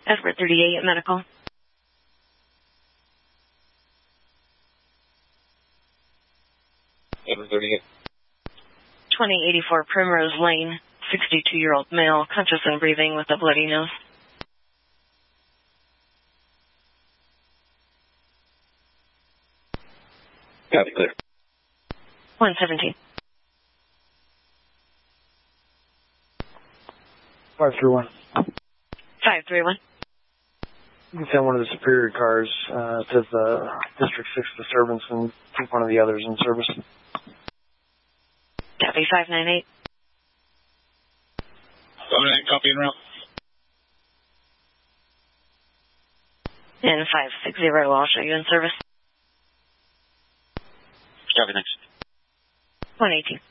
Edward 38 medical. Edward 38. 2084 Primrose Lane, 62-year-old male, conscious and breathing with a bloody nose. Copy, clear. 117. 531. 531. You can send one of the Superior cars to the District 6 disturbance and keep one of the others in service. Copy, 598. 598, copy en route. And 560, I'll show you in service. Copy, thanks. 118.